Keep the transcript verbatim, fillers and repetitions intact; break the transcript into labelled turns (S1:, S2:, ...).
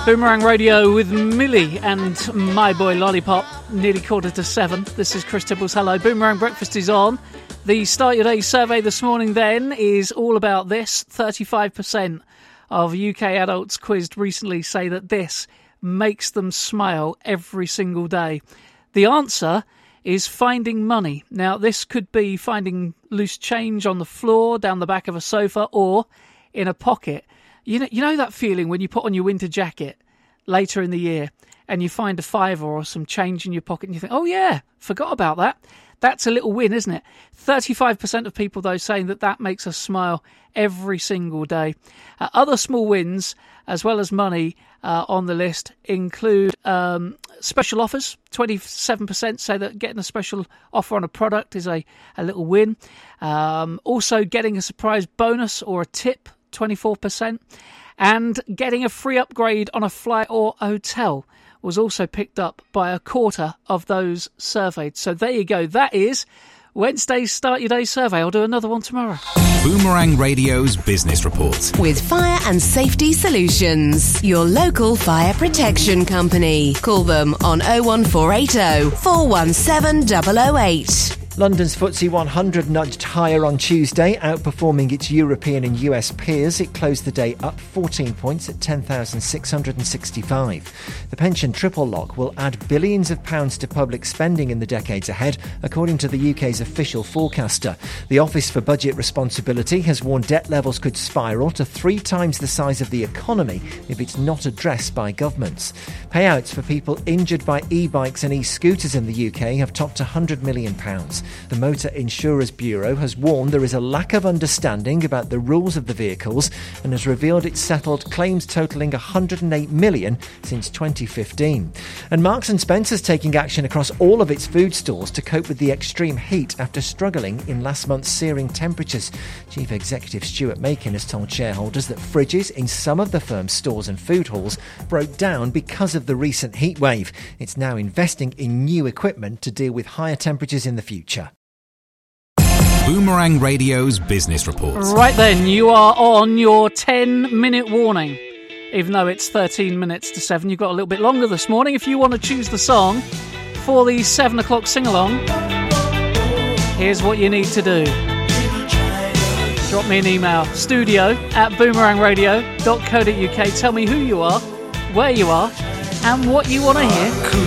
S1: Boomerang Radio with Millie and My Boy Lollipop, nearly quarter to seven. This is Chris Tibble's Hello. Boomerang Breakfast is on. The Start Your Day survey this morning then is all about this. thirty-five percent of U K adults quizzed recently say that this makes them smile every single day. The answer is finding money. Now, this could be finding loose change on the floor, down the back of a sofa, or in a pocket. You know, you know that feeling when you put on your winter jacket later in the year and you find a fiver or some change in your pocket and you think, oh yeah, forgot about that. That's a little win, isn't it? thirty-five percent of people, though, saying that that makes us smile every single day. Uh, other small wins, as well as money uh, on the list, include um, special offers. twenty-seven percent say that getting a special offer on a product is a, a little win. Um, also, getting a surprise bonus or a tip, twenty-four percent. And getting a free upgrade on a flight or hotel was also picked up by a quarter of those surveyed. So there you go. That is Wednesday's Start Your Day survey. I'll do another one tomorrow.
S2: Boomerang Radio's Business Report.
S3: With Fire and Safety Solutions, your local fire protection company. Call them on oh one four eight oh, four one seven double oh eight.
S4: London's F T S E one hundred nudged higher on Tuesday, outperforming its European and U S peers. It closed the day up fourteen points at ten thousand six hundred sixty-five. The pension triple lock will add billions of pounds to public spending in the decades ahead, according to the U K's official forecaster. The Office for Budget Responsibility has warned debt levels could spiral to three times the size of the economy if it's not addressed by governments. Payouts for people injured by e-bikes and e-scooters in the U K have topped one hundred million pounds. The Motor Insurers Bureau has warned there is a lack of understanding about the rules of the vehicles and has revealed it's settled claims totalling one hundred eight million since twenty fifteen. And Marks and Spencer's taking action across all of its food stores to cope with the extreme heat after struggling in last month's searing temperatures. Chief Executive Stuart Macon has told shareholders that fridges in some of the firm's stores and food halls broke down because of the recent heat wave. It's now investing in new equipment to deal with higher temperatures in the future.
S2: Boomerang Radio's Business Report.
S1: Right then, you are on your ten-minute warning. Even though it's thirteen minutes to seven, you've got a little bit longer this morning. If you want to choose the song for the seven o'clock sing-along, here's what you need to do. Drop me an email, studio at boomerang radio dot co dot uk. Tell me who you are, where you are, and what you want to hear.